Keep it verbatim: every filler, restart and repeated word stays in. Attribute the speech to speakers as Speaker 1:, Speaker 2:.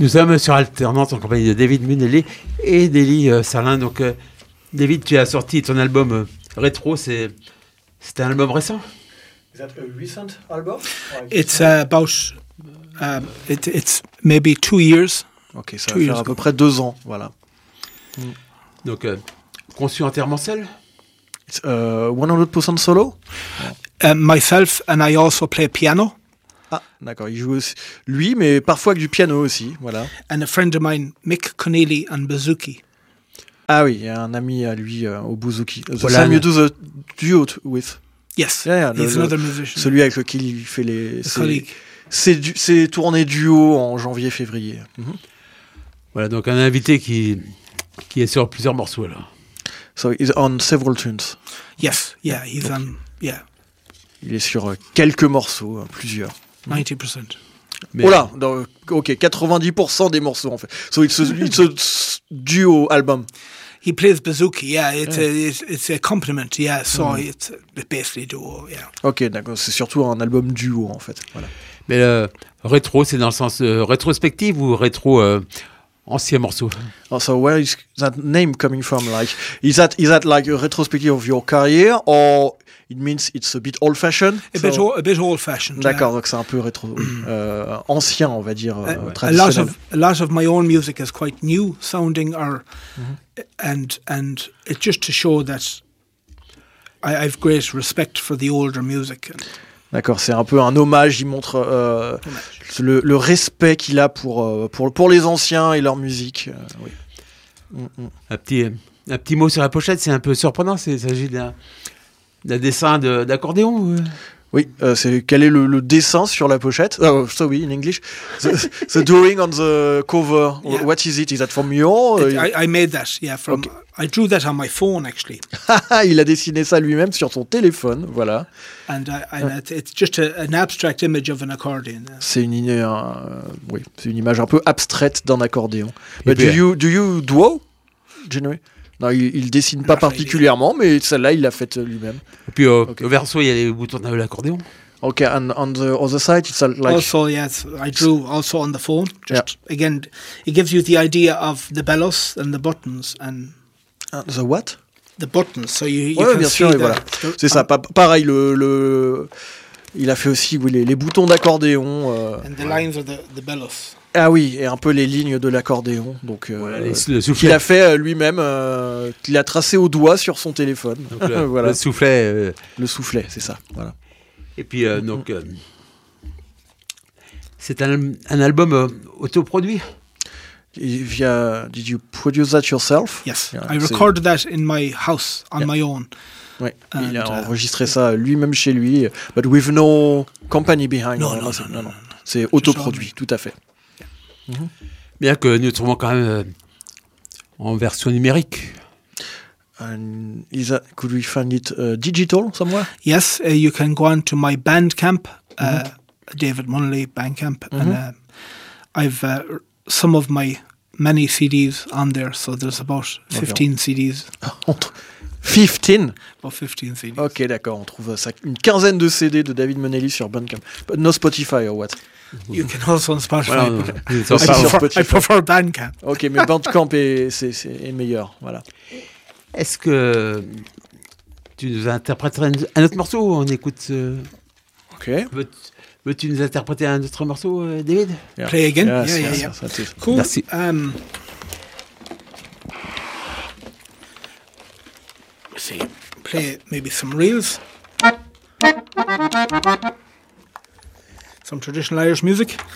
Speaker 1: Nous sommes sur Alternance en compagnie de David Munnelly et Nelly euh, Sarlin. Donc, euh, David, tu as sorti ton album euh, Rétro. C'est, c'est un album récent.
Speaker 2: Is that a recent album?
Speaker 3: It's uh, about um, it, it's maybe two years.
Speaker 2: Ok, ça va faire à peu près deux ans, voilà.
Speaker 1: Mm. Donc, euh, conçu entièrement seul.
Speaker 2: It's uh, one hundred percent solo.
Speaker 3: Uh, myself and I also play piano.
Speaker 2: Ah, d'accord, il joue aussi, lui, mais parfois avec du piano aussi, voilà.
Speaker 3: And a friend of mine, Mick Connelly, on bouzouki.
Speaker 2: Ah oui, il y a un ami à lui euh, au bouzouki. The
Speaker 1: Voilà,
Speaker 2: same you do the duo t- with.
Speaker 3: Yes,
Speaker 2: Yeah, yeah,
Speaker 3: he's
Speaker 2: le,
Speaker 3: another
Speaker 2: le,
Speaker 3: musician.
Speaker 2: celui avec lequel il fait les.
Speaker 3: Ses,
Speaker 2: ses, du, ses tournées duo en janvier-février. Mm-hmm.
Speaker 1: Voilà, donc un invité qui, qui est sur plusieurs morceaux là.
Speaker 2: So he's on several tunes.
Speaker 3: Yes, yeah, he's
Speaker 2: donc,
Speaker 3: on, yeah.
Speaker 2: Il est sur quelques morceaux, hein, plusieurs.
Speaker 3: ninety percent.
Speaker 2: Mais... Oh là, dans, ok, quatre-vingt-dix pour cent des morceaux en fait. So it's a, it's a duo album.
Speaker 3: He plays bouzouki, yeah, it's,
Speaker 2: yeah.
Speaker 3: A, it's, it's a compliment, yeah, so mm. it's basically duo, yeah.
Speaker 2: Ok, d'accord, c'est surtout un album duo en fait, voilà.
Speaker 1: Mais le rétro, c'est dans le sens euh, rétrospective ou rétro euh, ancien morceau?
Speaker 2: Oh, so where is that name coming from? Like, is that is that like a retrospective of your career, or it means it's a bit old-fashioned?
Speaker 3: A
Speaker 2: so...
Speaker 3: bit, o- a bit old-fashioned.
Speaker 2: D'accord,
Speaker 3: yeah.
Speaker 2: donc c'est un peu rétro, euh, ancien, on va dire, euh,
Speaker 3: a,
Speaker 2: traditionnel.
Speaker 3: a lot of a lot of my own music is quite new sounding, or mm-hmm. and and it just to show that I, I've great respect for the older music.
Speaker 2: D'accord, c'est un peu un hommage. Il montre euh, le, le respect qu'il a pour, euh, pour, pour les anciens et leur musique. Euh, oui.
Speaker 1: Mm-hmm. Un, petit, un petit mot sur la pochette, c'est un peu surprenant. C'est, il s'agit d'un, d'un dessin de, d'accordéon ou...
Speaker 2: Oui, euh, c'est, quel est le, le dessin sur la pochette? Oh, sorry, in English. The, the drawing on the cover. Yeah. What is it? Is that from your...
Speaker 3: It, I, I made that, yeah. From, okay. I drew that on my phone, actually.
Speaker 2: Il a dessiné ça lui-même sur son téléphone, voilà.
Speaker 3: And, I, and uh. it's just a, an abstract image of an accordion.
Speaker 2: C'est une, euh, oui, c'est une image un peu abstraite d'un accordéon. But do you, do you draw, Genoé? Non, il, il dessine pas particulièrement, mais celle-là, il l'a faite lui-même.
Speaker 1: Et puis au, okay. au verso, il y a les boutons de l'accordéon.
Speaker 2: Okay, and on the other side, it's like...
Speaker 3: Also, yes, I drew also on the phone. Just, yeah. Again, it gives you the idea of the bellows and the buttons and...
Speaker 2: Uh, the what?
Speaker 3: The buttons, so you, you
Speaker 2: ouais,
Speaker 3: can
Speaker 2: bien
Speaker 3: see
Speaker 2: sûr,
Speaker 3: the,
Speaker 2: voilà.
Speaker 3: the,
Speaker 2: C'est ça, pareil, le... le... Il a fait aussi oui, les, les boutons d'accordéon. Euh...
Speaker 3: And the lines of the, the bellows.
Speaker 2: Ah oui, et un peu les lignes de l'accordéon, donc euh,
Speaker 1: voilà, les, le soufflet.
Speaker 2: Qu'il a fait euh, lui-même, euh, qu'il a tracé au doigt sur son téléphone.
Speaker 1: Donc le,
Speaker 2: voilà.
Speaker 1: le soufflet. Euh...
Speaker 2: Le soufflet, c'est ça. Voilà.
Speaker 1: Et puis euh, donc, euh, c'est un, un album euh, autoproduit.
Speaker 2: Via, did you produce that yourself?
Speaker 3: Yes, yeah, I recorded that in my house on yeah. my own.
Speaker 2: Ouais, and, il a enregistré uh, ça lui-même chez lui, but with no company behind.
Speaker 3: No, no, no, no, no, no.
Speaker 2: C'est autoproduit, tout à fait.
Speaker 1: Mm-hmm. Bien que nous trouvons quand même euh, en version numérique.
Speaker 2: And is that, could we find it uh, digital somewhere?
Speaker 3: Yes, uh, you can go on to my Bandcamp, uh, mm-hmm. David Munnelly Bandcamp, mm-hmm. and uh, I've uh, some of my many C Ds on there, so there's about fifteen C Ds.
Speaker 2: fifteen?
Speaker 3: About fifteen C Ds.
Speaker 2: Ok, d'accord, on trouve ça, une quinzaine de C D de David Munnelly sur Bandcamp. But no Spotify or what?
Speaker 3: You can also on Spotify.
Speaker 1: Voilà,
Speaker 3: but
Speaker 1: I,
Speaker 3: prefer, Spotify. I prefer Bandcamp.
Speaker 2: Ok, mais Bandcamp est, c'est, c'est, est meilleur, voilà.
Speaker 1: Est-ce que tu nous interpréterais un autre morceau? On écoute. Euh...
Speaker 2: Ok.
Speaker 1: Veux, veux-tu nous interpréter un autre morceau, euh, David?
Speaker 3: Yeah. Play again?
Speaker 2: Yes,
Speaker 3: yeah,
Speaker 2: yes,
Speaker 3: yeah,
Speaker 2: yes,
Speaker 3: yeah.
Speaker 2: That's it.
Speaker 3: Cool.
Speaker 1: Merci.
Speaker 3: Um, let's see. Play maybe some reels. Some traditional Irish music.